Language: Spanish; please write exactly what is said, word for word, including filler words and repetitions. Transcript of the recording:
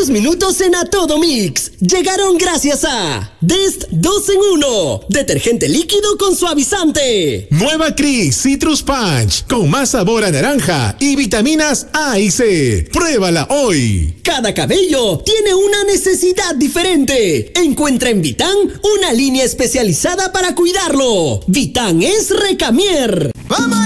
Estos minutos en A Todo Mix llegaron gracias a Dest dos en uno, detergente líquido con suavizante. Nueva Cris Citrus Punch, con más sabor a naranja y vitaminas A y C. Pruébala hoy. Cada cabello tiene una necesidad diferente. Encuentra en Vitan una línea especializada para cuidarlo. Vitan es Recamier. ¡Vamos!